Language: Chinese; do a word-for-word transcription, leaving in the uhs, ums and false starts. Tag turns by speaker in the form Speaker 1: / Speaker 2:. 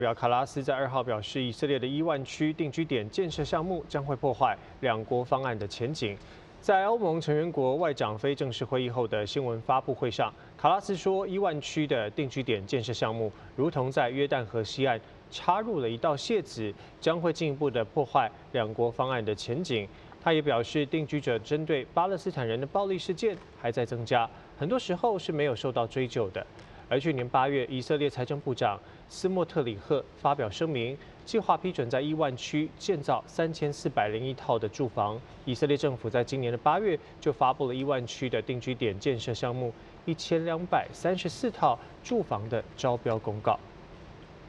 Speaker 1: 表卡拉斯在二号表示，以色列的伊万区定居点建设项目将会破坏两国方案的前景。在欧盟成员国外长非正式会议后的新闻发布会上，卡拉斯说，伊万区的定居点建设项目如同在约旦河西岸插入了一道楔子，将会进一步的破坏两国方案的前景。他也表示，定居者针对巴勒斯坦人的暴力事件还在增加，很多时候是没有受到追究的。而去年八月，以色列财政部长斯莫特里赫发表声明，计划批准在伊万区建造三千四百零一套的住房。以色列政府在今年的八月就发布了伊万区的定居点建设项目一千两百三十四套住房的招标公告。